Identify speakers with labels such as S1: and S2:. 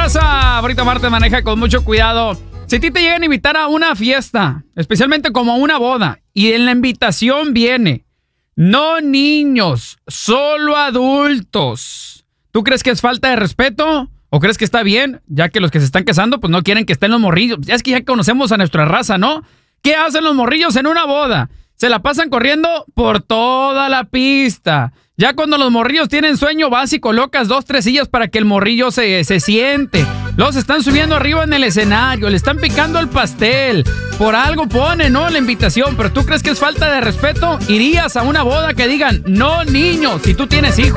S1: raza! Ahorita Marte maneja con mucho cuidado. Si a ti te llegan a invitar a una fiesta, especialmente como a una boda, y en la invitación viene, no niños, solo adultos, ¿tú crees que es falta de respeto? ¿O crees que está bien? Ya que los que se están casando, pues no quieren que estén los morrillos. Ya es que ya conocemos a nuestra raza, ¿no? ¿Qué hacen los morrillos en una boda? Se la pasan corriendo por toda la pista. Ya cuando los morrillos tienen sueño, vas y colocas 2, 3 sillas para que el morrillo se siente. Los están subiendo arriba en el escenario, le están picando el pastel. Por algo pone, ¿no? La invitación. Pero ¿tú crees que es falta de respeto? ¿Irías a una boda que digan, no niños, si tú tienes hijos?